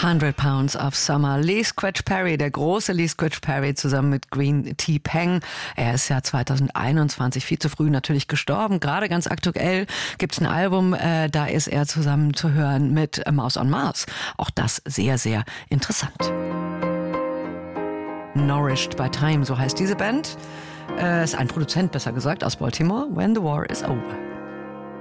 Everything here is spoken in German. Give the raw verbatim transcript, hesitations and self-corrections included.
hundred Pounds of Summer. Lee Scratch Perry, der große Lee Scratch Perry zusammen mit Green Tea Peng. Er ist ja zweitausendeinundzwanzig viel zu früh natürlich gestorben. Gerade ganz aktuell gibt's ein Album, äh, da ist er zusammen zu hören mit Mouse on Mars. Auch das sehr, sehr interessant. Nourished by Time, so heißt diese Band. Äh, ist ein Produzent, besser gesagt, aus Baltimore. When the War is Over.